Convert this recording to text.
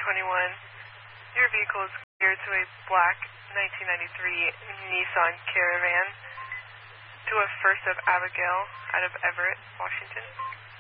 21. Your vehicle is cleared to a black 1993 Nissan Caravan to a First of Abigail out of Everett, Washington.